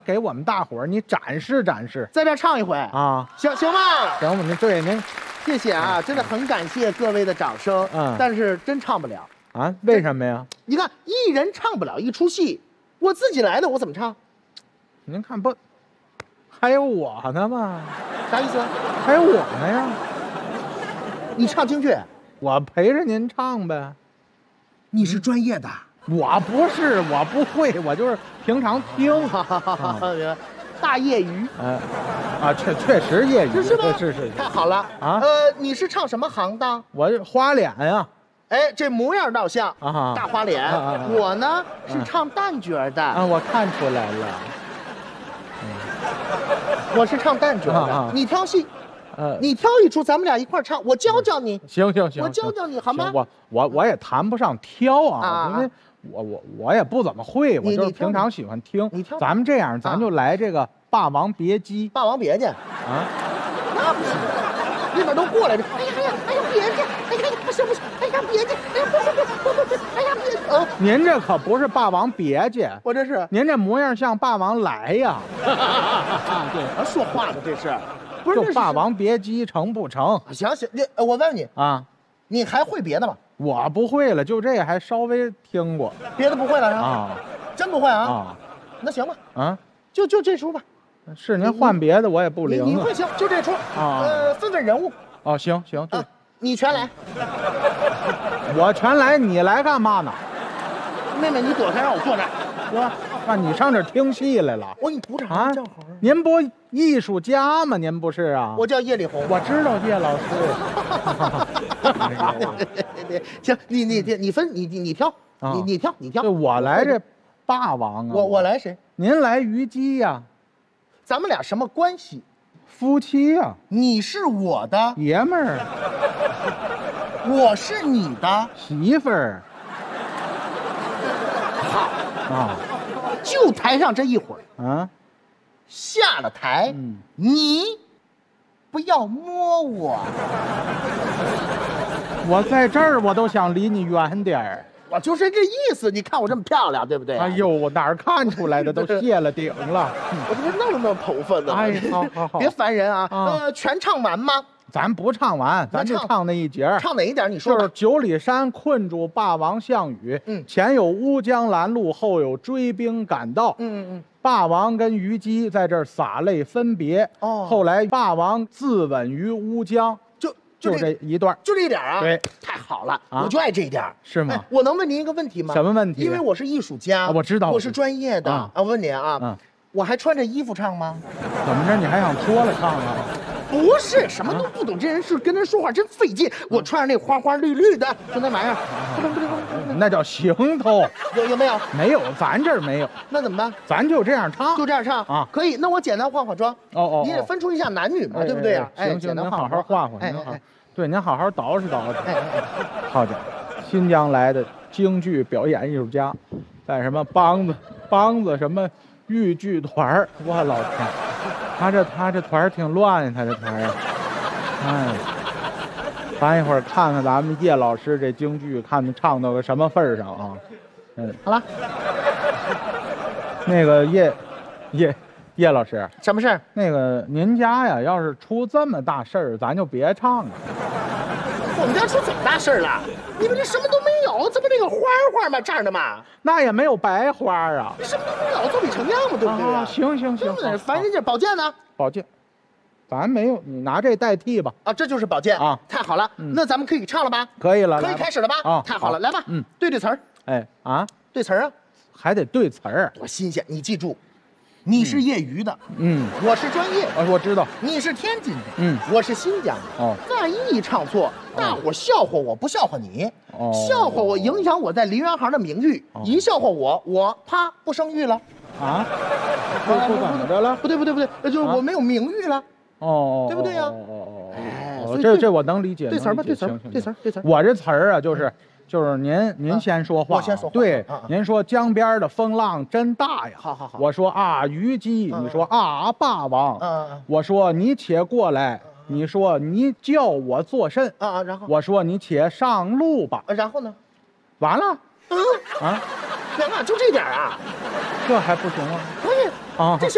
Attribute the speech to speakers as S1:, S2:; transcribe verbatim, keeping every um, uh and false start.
S1: 给我们大伙儿你展示展示，
S2: 在这儿唱一回
S1: 啊，
S2: 行行吗？
S1: 行，您对您，
S2: 谢谢啊，真的很感谢各位的掌声。
S1: 嗯，
S2: 但是真唱不了
S1: 啊？为什么呀？
S2: 你看，一人唱不了一出戏，我自己来的，我怎么唱？
S1: 您看不，还有我呢吗？
S2: 啥意思？
S1: 还有我呢呀？
S2: 你唱京剧，
S1: 我陪着您唱呗。
S2: 你是专业的。
S1: 我不是，我不会，我就是平常听。
S2: 哈哈哈哈！大业余。
S1: 呃，啊，确确实业余。
S2: 是吧？
S1: 是是。
S2: 太好了啊！呃，你是唱什么行当？
S1: 我花脸呀。
S2: 哎，这模样倒像啊，大花脸。我呢是唱旦角的。
S1: 啊，我看出来了。
S2: 我是唱旦角的，你挑戏。呃，你挑一出，咱们俩一块唱，我教教你。
S1: 行行行，
S2: 我教教你好吗？
S1: 我我我也谈不上挑啊，因为我我我也不怎么会，我就是平常喜欢听。
S2: 你挑，
S1: 咱们这样，咱就来这个《霸王别姬》。
S2: 霸王别姬啊，那不行，那边都过来着。哎呀哎呀哎呀别姬，哎呀不行不行，哎呀别姬，哎呀不不不不不，哎呀别姬。哦，
S1: 您这可不是霸王别姬，
S2: 我这是。
S1: 您这模样像霸王来呀。
S2: 对，说话呢这是。不是
S1: 就《霸王别姬》成不成？
S2: 行行，这我问你啊，你还会别的吗？
S1: 我不会了，就这还稍微听过，
S2: 别的不会了
S1: 啊？
S2: 真不会啊？
S1: 啊，
S2: 那行吧，
S1: 啊，
S2: 就就这出吧。
S1: 是您换别的我也不灵。
S2: 你会行，就这出啊？呃，分分人物。
S1: 哦，行行，对，
S2: 你全来。
S1: 我全来，你来干嘛呢？
S2: 妹妹，你躲开，让我坐这儿。
S1: 我。那你上这儿听戏来了？
S2: 我给你鼓掌
S1: 啊！您不艺术家吗？您不是啊？
S2: 我叫叶丽红，
S1: 我知道叶老
S2: 师。行，你你你你分你你你挑，你你挑你挑。
S1: 对，我来这霸王啊！
S2: 我我来谁？
S1: 您来虞姬呀？
S2: 咱们俩什么关系？
S1: 夫妻呀！
S2: 你是我的
S1: 爷们儿，
S2: 我是你的
S1: 媳妇儿。
S2: 好啊。就台上这一会儿啊，下了台，嗯、你不要摸我。
S1: 我在这儿，我都想离你远点儿。
S2: 我就是这意思。你看我这么漂亮，对不对？
S1: 哎呦，我哪儿看出来的？都卸了顶了。
S2: 我这不弄弄头发呢。
S1: 哎，好好好，
S2: 别烦人啊。啊呃，全唱完吗？
S1: 咱不唱完，咱就唱那一节。
S2: 唱哪一点？你说。
S1: 就是九里山困住霸王项羽，嗯，前有乌江拦路，后有追兵赶到，嗯嗯，霸王跟虞姬在这儿洒泪分别。哦，后来霸王自刎于乌江，
S2: 就
S1: 就这一段，
S2: 就这一点啊。
S1: 对，
S2: 太好了，我就爱这一点。
S1: 是吗？
S2: 我能问您一个问题吗？
S1: 什么问题？
S2: 因为我是艺术家，
S1: 我知道，
S2: 我是专业的啊。我问您啊，嗯，我还穿着衣服唱吗？
S1: 怎么着？你还想脱了唱啊？
S2: 不是，什么都不懂，这人是跟人说话真费劲。我穿上那花花绿绿的，就那玩意儿，不能不能不能，
S1: 那叫行头。
S2: 有有没有？
S1: 没有，咱这儿没有。
S2: 那怎么办？
S1: 咱就这样唱，
S2: 就这样唱啊？可以。那我简单化化妆。哦哦，你得分出一下男女嘛，对不对呀？
S1: 行行，您好好化化，您好，对，您好好捯饬捯饬。好家伙，新疆来的京剧表演艺术家，在什么梆子梆子什么豫剧团我老天！他这他这团挺乱呀，他这团呀，哎，咱一会儿看看咱们叶老师这京剧，看唱到个什么份上啊？嗯，
S2: 好了，
S1: 那个叶叶叶老师，
S2: 什么事儿？
S1: 那个您家呀，要是出这么大事儿，咱就别唱了。
S2: 我们家出怎么大事儿了？你们这什么都没有，这不这个花花吗？这儿的嘛，
S1: 那也没有白花啊。
S2: 什么都没有，作比成样嘛，对不对？
S1: 啊，行行行，
S2: 烦人家宝剑呢？
S1: 宝剑，咱没有，你拿这代替吧。
S2: 啊，这就是宝剑啊，太好了，那咱们可以唱了吧？
S1: 可以了，
S2: 可以开始了吧？啊，太好了，来吧，嗯，对对词儿。
S1: 哎啊，
S2: 对词儿啊，
S1: 还得对词儿，
S2: 多新鲜！你记住。你是业余的，
S1: 嗯，
S2: 我是专业，
S1: 啊，我知道。
S2: 你是天津的，
S1: 嗯，
S2: 我是新疆的。哦，万一唱错，大伙笑话我不笑话你，哦，笑话我影响我在梨园行的名誉，一笑话我，我啪不生育了。
S1: 啊？不不怎么着了？
S2: 不对不对不对，那就是我没有名誉了。哦，对不对呀？
S1: 哦哦哦，哎，这这我能理解。
S2: 对词儿吧，对词儿，对词儿，对词儿。
S1: 我这词儿啊，就是。就是您，您先说话。
S2: 我先说话。
S1: 对，您说江边的风浪真大呀。
S2: 好好好。
S1: 我说啊，虞姬，你说啊，霸王。嗯。我说你且过来，你说你叫我做甚？
S2: 啊啊，然后。
S1: 我说你且上路吧。
S2: 然后呢？
S1: 完了。
S2: 嗯。啊。行啊，就这点啊。
S1: 这还不行吗？
S2: 可以。啊。这行。